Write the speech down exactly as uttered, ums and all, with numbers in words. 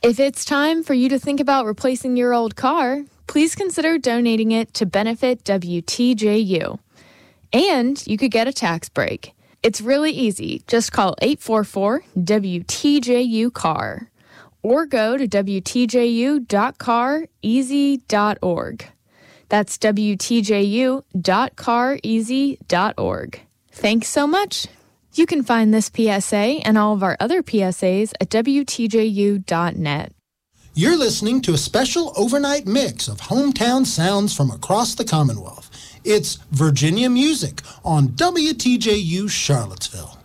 If it's time for you to think about replacing your old car, please consider donating it to benefit W T J U. And you could get a tax break. It's really easy. Just call eight four four W T J U C A R or go to W T J U dot car easy dot org. That's W T J U dot car easy dot org. Thanks so much. You can find this P S A and all of our other P S As at W T J U dot net. You're listening to a special overnight mix of hometown sounds from across the Commonwealth. It's Virginia Music on W T J U Charlottesville.